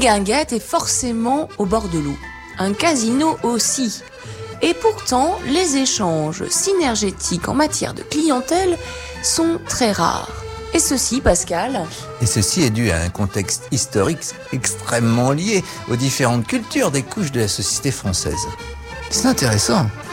guinguette est forcément au bord de l'eau. Un casino aussi. Et pourtant, les échanges synergétiques en matière de clientèle sont très rares. Et ceci, Pascal? Et ceci est dû à un contexte historique extrêmement lié aux différentes cultures des couches de la société française. C'est intéressant.